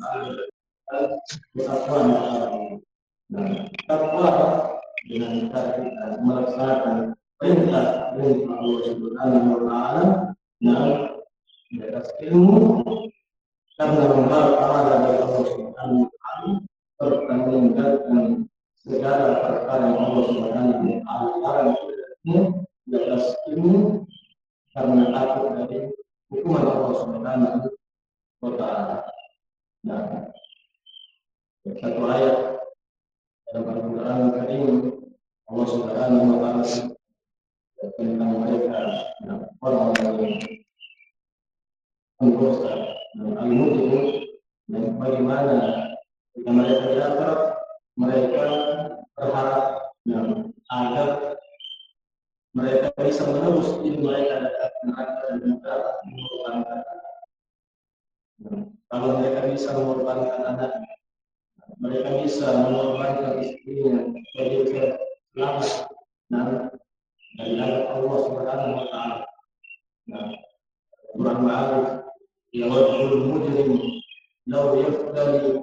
Persatuan takwa dengan cara kita melaksanakan perintah Allah Subhanahu wa taala dan di atas ilmu karena mengharap amalan dari Allah Subhanahu wa taala serta meninggalkan segala perkara yang Allah Subhanahu wa taala larang di atas ilmu karena takut dari hukuman Allah Subhanahu wa taala. Nah, satu ayat dalam Al-Quran Karim Allah Subhanahu wa taala tentang mereka orang-orang yang pendosa dan al-mujrim dan bagaimana jika mereka di akhirat mereka berharap agar mereka bisa menembus diri mereka dari neraka dan juga mengorbankan kalau mereka bisa mengorbankan anak mereka bisa mengorbankan istrinya jadi selamat dari azab Allah Subhanahu wa taala. Quran Ma'arif yawadul mujrim law yaftali